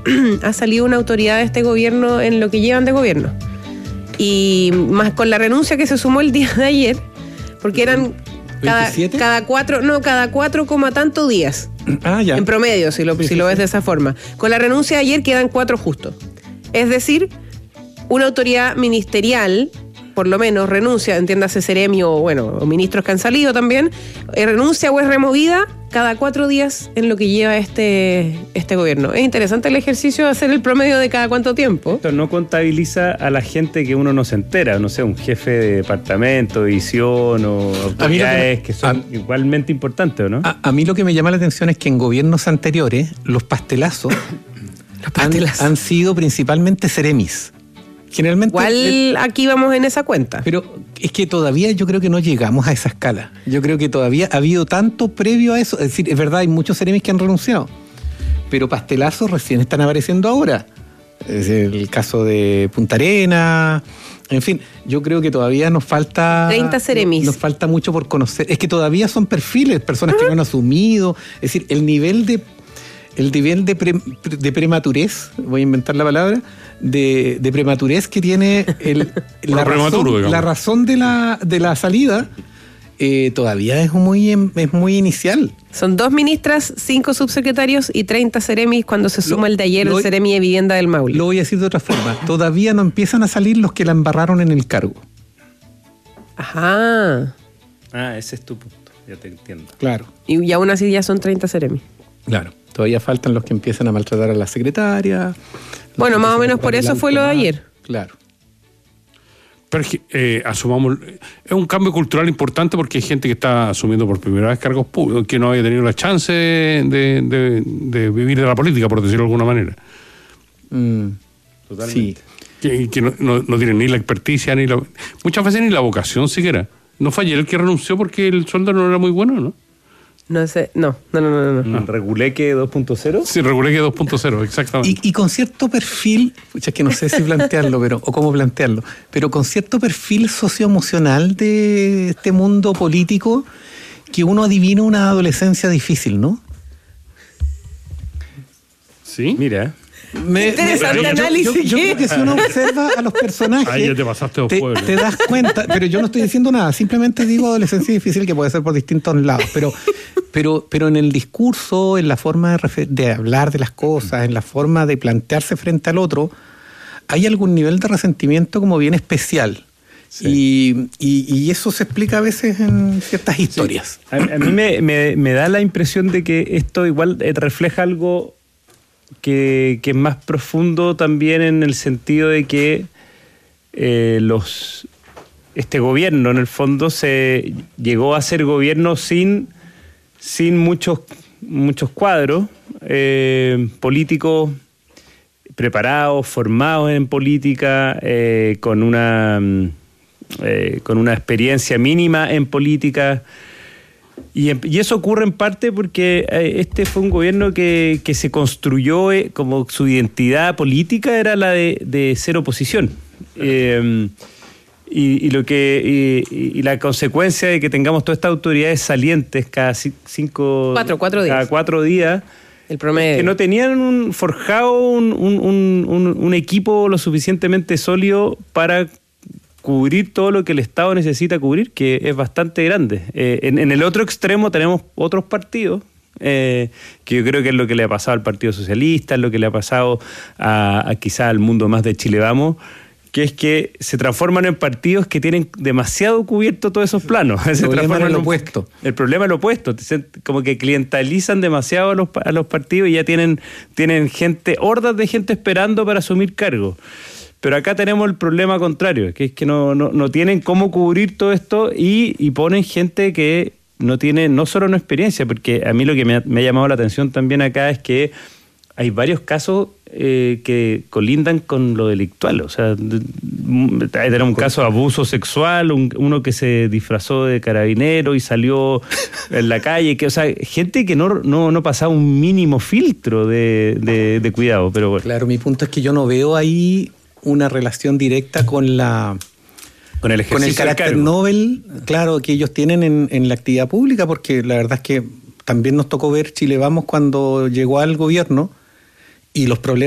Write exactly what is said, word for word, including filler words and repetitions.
ha salido una autoridad de este gobierno en lo que llevan de gobierno. Y más con la renuncia que se sumó el día de ayer, porque eran cada, cada cuatro, no, cada cuatro coma tantos días. Ah, ya. En promedio, si lo, sí, si sí, lo ves sí. de esa forma. Con la renuncia de ayer quedan cuatro justos. Es decir, una autoridad ministerial, por lo menos, renuncia, entiéndase Seremi o, bueno, o ministros que han salido también, eh, renuncia o es removida cada cuatro días en lo que lleva este, este gobierno. Es interesante el ejercicio de hacer el promedio de cada cuánto tiempo. Esto no contabiliza a la gente que uno no se entera, no sé, un jefe de departamento, división o autoridades que, que son a, igualmente importantes, ¿o no? A, a mí lo que me llama la atención es que en gobiernos anteriores los pastelazos, los pastelazos. Han, han sido principalmente seremis. Generalmente, igual eh, aquí vamos en esa cuenta. Pero es que todavía yo creo que no llegamos a esa escala. Yo creo que todavía ha habido tanto previo a eso. Es decir, es verdad, hay muchos seremis que han renunciado, pero pastelazos recién están apareciendo ahora. Es el caso de Punta Arenas. En fin, yo creo que todavía nos falta... treinta seremis. Nos falta mucho por conocer. Es que todavía son perfiles, personas uh-huh. que no han asumido. Es decir, el nivel de... El nivel de, pre, de prematurez, voy a inventar la palabra, de, de prematurez que tiene el, la, razón, la razón de la, de la salida, eh, todavía es muy, es muy inicial. Son dos ministras, cinco subsecretarios y treinta seremis cuando se suma lo, el de ayer, el seremi de vivienda del Maule. Lo voy a decir de otra forma, todavía no empiezan a salir los que la embarraron en el cargo. Ajá. Ah, ese es tu punto, ya te entiendo. Claro. Y, y aún así ya son treinta seremis. Claro. Todavía faltan los que empiezan a maltratar a la secretaria. Bueno, más o menos por eso fue lo de ayer. Claro. Pero es que, eh, asumamos, es un cambio cultural importante porque hay gente que está asumiendo por primera vez cargos públicos, que no había tenido la chance de, de, de vivir de la política, por decirlo de alguna manera. Mm, Totalmente. Sí. Que, que no, no, no tienen ni la experticia, ni la, muchas veces ni la vocación siquiera. ¿No fue ayer el que renunció porque el sueldo no era muy bueno, no? No sé, no, no, no, no. no. ¿Reguleque dos punto cero? Sí, Reguleque dos punto cero, exactamente. Y, y con cierto perfil, pucha, es que no sé si plantearlo, pero o cómo plantearlo, pero con cierto perfil socioemocional de este mundo político que uno adivina una adolescencia difícil, ¿no? Sí. Mira. Me, Interesante me, análisis. Yo, yo, yo creo que si uno observa a los personajes, ahí ya te pasaste dos te, pueblos. te das cuenta, pero yo no estoy diciendo nada, simplemente digo adolescencia difícil que puede ser por distintos lados, pero, pero, pero en el discurso, en la forma de, refer- de hablar de las cosas, en la forma de plantearse frente al otro, hay algún nivel de resentimiento como bien especial. Sí. Y, y, y eso se explica a veces en ciertas historias. Sí. A, a mí me, me, me da la impresión de que esto igual refleja algo que, que es más profundo también en el sentido de que eh, los este gobierno en el fondo se llegó a ser gobierno sin, sin muchos, muchos cuadros eh, políticos preparados, formados en política, eh, con una eh, con una experiencia mínima en política. Y, y eso ocurre en parte porque este fue un gobierno que, que se construyó eh, como su identidad política era la de, de ser oposición. Eh, y, y lo que y, y la consecuencia de que tengamos todas estas autoridades salientes cada cinco cuatro, cuatro días. cada cuatro días el promedio. Que no tenían un, forjado un, un, un, un equipo lo suficientemente sólido para cubrir todo lo que el Estado necesita cubrir, que es bastante grande. Eh, en, en el otro extremo tenemos otros partidos, eh, que yo creo que es lo que le ha pasado al Partido Socialista, es lo que le ha pasado a, a quizá al mundo más de Chile Vamos, que es que se transforman en partidos que tienen demasiado cubierto todos esos planos. El se problema es en lo un, opuesto. El problema es lo opuesto. Como que clientalizan demasiado a los, a los partidos y ya tienen, tienen gente, hordas de gente esperando para asumir cargos. Pero acá tenemos el problema contrario, que es que no, no, no tienen cómo cubrir todo esto y, y ponen gente que no tiene, no solo una experiencia, porque a mí lo que me ha, me ha llamado la atención también acá es que hay varios casos eh, que colindan con lo delictual. O sea, tenemos un caso de abuso sexual, un, uno que se disfrazó de carabinero y salió en la calle. Que, o sea, gente que no, no, no pasaba un mínimo filtro de, de, de cuidado. Pero bueno. Claro, mi punto es que yo no veo ahí una relación directa con la con el, con el carácter Nobel, claro, que ellos tienen en, en la actividad pública, porque la verdad es que también nos tocó ver Chile Vamos cuando llegó al gobierno y los problemas